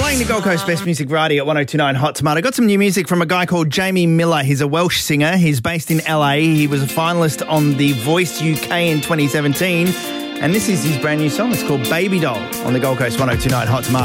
Playing the Gold Coast Best Music Variety at 102.9 Hot Tomato. Got some new music from a guy called Jamie Miller. He's a Welsh singer. He's based in LA. He was a finalist on The Voice UK in 2017. And this is his brand new song. It's called Baby Doll on the Gold Coast 102.9 Hot Tomato.